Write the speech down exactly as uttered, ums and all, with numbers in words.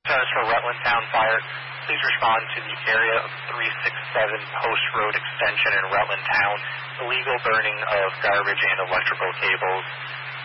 Centers for Rutland Town Fire, please respond to the area of three sixty-seven Post Road Extension in Rutland Town. Illegal burning of garbage and electrical cables.